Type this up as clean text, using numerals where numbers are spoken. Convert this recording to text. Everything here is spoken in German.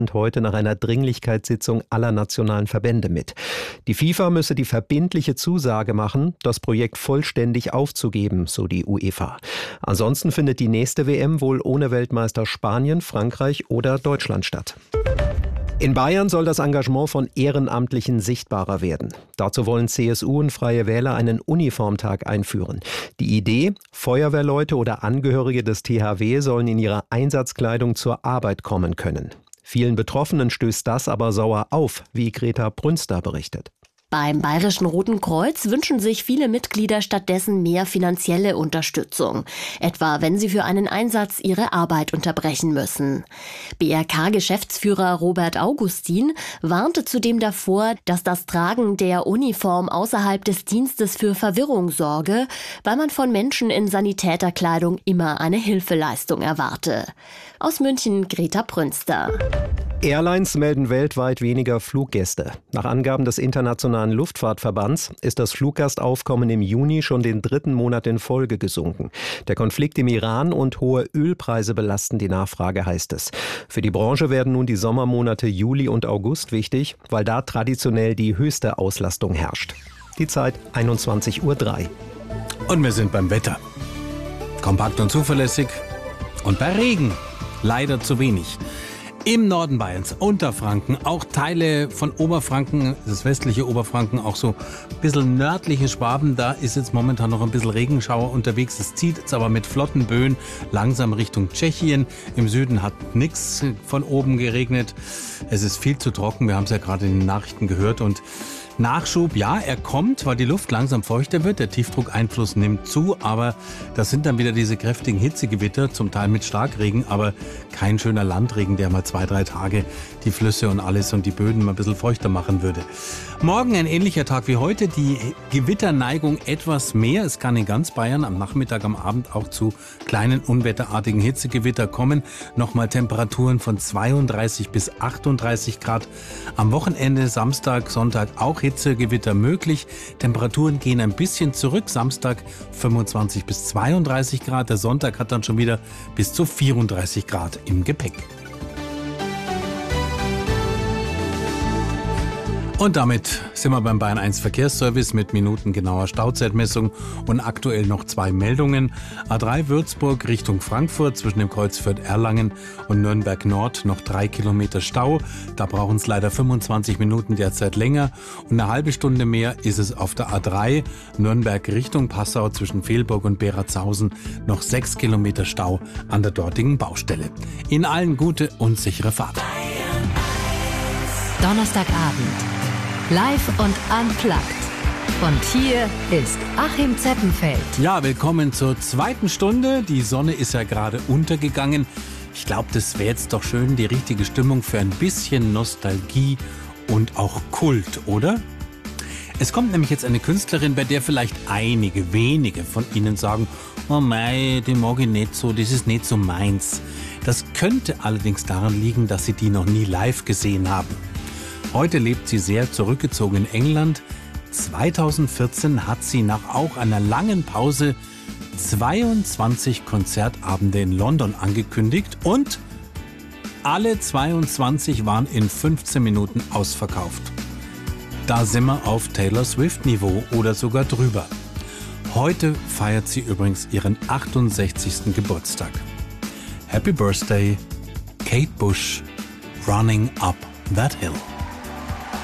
heute nach einer Dringlichkeitssitzung aller nationalen Verbände mit. Die FIFA müsse die verbindliche Zusage machen, das Projekt vollständig aufzugeben, so die UEFA. Ansonsten findet die nächste WM wohl ohne Weltmeister Spanien, Frankreich oder Deutschland statt. In Bayern soll das Engagement von Ehrenamtlichen sichtbarer werden. Dazu wollen CSU und Freie Wähler einen Uniformtag einführen. Die Idee: Feuerwehrleute oder Angehörige des THW sollen in ihrer Einsatzkleidung zur Arbeit kommen können. Vielen Betroffenen stößt das aber sauer auf, wie Greta Brünster berichtet. Beim Bayerischen Roten Kreuz wünschen sich viele Mitglieder stattdessen mehr finanzielle Unterstützung, etwa wenn sie für einen Einsatz ihre Arbeit unterbrechen müssen. BRK-Geschäftsführer Robert Augustin warnte zudem davor, dass das Tragen der Uniform außerhalb des Dienstes für Verwirrung sorge, weil man von Menschen in Sanitäterkleidung immer eine Hilfeleistung erwarte. Aus München Greta Brünster. Airlines melden weltweit weniger Fluggäste. Nach Angaben des Internationalen Luftfahrtverbands ist das Fluggastaufkommen im Juni schon den 3. Monat in Folge gesunken. Der Konflikt im Iran und hohe Ölpreise belasten die Nachfrage, heißt es. Für die Branche werden nun die Sommermonate Juli und August wichtig, weil da traditionell die höchste Auslastung herrscht. Die Zeit 21:03 Uhr. Und wir sind beim Wetter. Kompakt und zuverlässig. Und bei Regen leider zu wenig. Im Norden Bayerns, Unterfranken, auch Teile von Oberfranken, das westliche Oberfranken, auch so ein bisschen nördliche Schwaben, da ist jetzt momentan noch ein bisschen Regenschauer unterwegs. Es zieht jetzt aber mit flotten Böen langsam Richtung Tschechien. Im Süden hat nichts von oben geregnet. Es ist viel zu trocken, wir haben es ja gerade in den Nachrichten gehört. Und Nachschub, ja, er kommt, weil die Luft langsam feuchter wird. Der Tiefdruckeinfluss nimmt zu, aber das sind dann wieder diese kräftigen Hitzegewitter, zum Teil mit Starkregen, aber kein schöner Landregen, der mal 2-3 Tage die Flüsse und alles und die Böden mal ein bisschen feuchter machen würde. Morgen ein ähnlicher Tag wie heute, die Gewitterneigung etwas mehr. Es kann in ganz Bayern am Nachmittag, am Abend auch zu kleinen unwetterartigen Hitzegewitter kommen. Nochmal Temperaturen von 32 bis 38 Grad. Am Wochenende, Samstag, Sonntag auch Hitzegewitter möglich. Temperaturen gehen ein bisschen zurück. Samstag 25 bis 32 Grad. Der Sonntag hat dann schon wieder bis zu 34 Grad im Gepäck. Und damit sind wir beim Bayern 1 Verkehrsservice mit minutengenauer Stauzeitmessung und aktuell noch 2 Meldungen. A3 Würzburg Richtung Frankfurt zwischen dem Kreuz Fürth-Erlangen und Nürnberg Nord noch 3 Kilometer Stau. Da brauchen es leider 25 Minuten derzeit länger. Und eine halbe Stunde mehr ist es auf der A3 Nürnberg Richtung Passau zwischen Velburg und Beratshausen noch 6 Kilometer Stau an der dortigen Baustelle. Ihnen allen gute und sichere Fahrt. Donnerstagabend. Live und unplugged. Und hier ist Achim Zeppenfeld. Ja, willkommen zur zweiten Stunde. Die Sonne ist ja gerade untergegangen. Ich glaube, das wäre jetzt doch schön die richtige Stimmung für ein bisschen Nostalgie und auch Kult, oder? Es kommt nämlich jetzt eine Künstlerin, bei der vielleicht wenige von Ihnen sagen, oh mei, die mag ich nicht so, das ist nicht so meins. Das könnte allerdings daran liegen, dass Sie die noch nie live gesehen haben. Heute lebt sie sehr zurückgezogen in England. 2014 hat sie nach auch einer langen Pause 22 Konzertabende in London angekündigt und alle 22 waren in 15 Minuten ausverkauft. Da sind wir auf Taylor Swift-Niveau oder sogar drüber. Heute feiert sie übrigens ihren 68. Geburtstag. Happy Birthday, Kate Bush, Running Up That Hill.